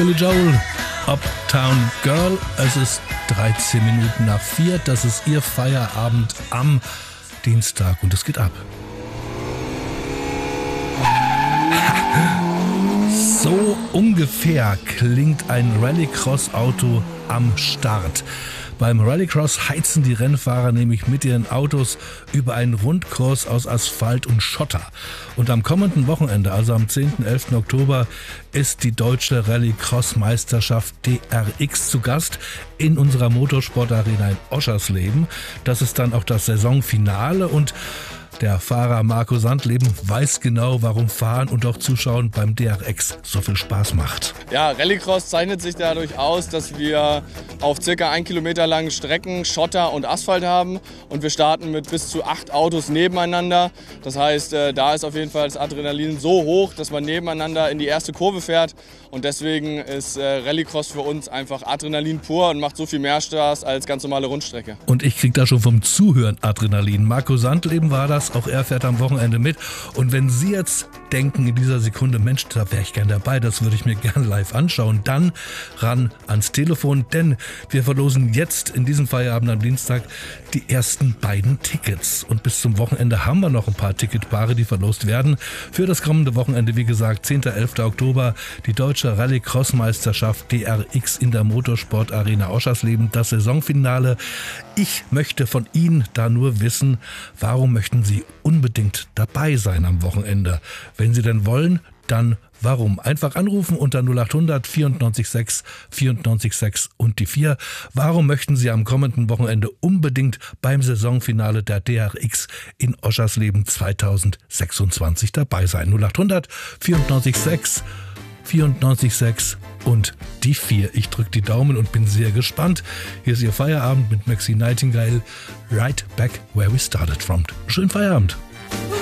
Billy Joel, Uptown Girl. Es ist 13 Minuten nach 4. Das ist Ihr Feierabend am Dienstag und es geht ab. So ungefähr klingt ein Rallycross-Auto am Start. Beim Rallycross heizen die Rennfahrer nämlich mit ihren Autos über einen Rundkurs aus Asphalt und Schotter. Und am kommenden Wochenende, also am 10. 11. Oktober, ist die deutsche Rallycross-Meisterschaft DRX zu Gast in unserer Motorsportarena in Oschersleben. Das ist dann auch das Saisonfinale und der Fahrer Marco Sandleben weiß genau, warum Fahren und auch Zuschauen beim DRX so viel Spaß macht. Ja, Rallycross zeichnet sich dadurch aus, dass wir auf ca. 1 Kilometer langen Strecken Schotter und Asphalt haben und wir starten mit bis zu 8 Autos nebeneinander. Das heißt, da ist auf jeden Fall das Adrenalin so hoch, dass man nebeneinander in die erste Kurve fährt und deswegen ist Rallycross für uns einfach Adrenalin pur und macht so viel mehr Spaß als ganz normale Rundstrecke. Und ich krieg da schon vom Zuhören Adrenalin. Marco Sandleben war das. Auch er fährt am Wochenende mit. Und wenn Sie jetzt denken in dieser Sekunde, Mensch, da wäre ich gern dabei, das würde ich mir gern live anschauen, dann ran ans Telefon, denn wir verlosen jetzt in diesem Feierabend am Dienstag die ersten beiden Tickets. Und bis zum Wochenende haben wir noch ein paar Ticketpaare, die verlost werden. Für das kommende Wochenende, wie gesagt, 10. 11. Oktober, die deutsche Rallycross-Meisterschaft DRX in der Motorsportarena Oschersleben, das Saisonfinale. Ich möchte von Ihnen da nur wissen, warum möchten Sie unbedingt dabei sein am Wochenende? Wenn Sie denn wollen, dann warum? Einfach anrufen unter 0800 94 6 94 6 und die 4. Warum möchten Sie am kommenden Wochenende unbedingt beim Saisonfinale der DRX in Oschersleben 2026 dabei sein? 0800 94 6 94 6 und die 4. Ich drücke die Daumen und bin sehr gespannt. Hier ist Ihr Feierabend mit Maxine Nightingale. Right back where we started from. Schönen Feierabend.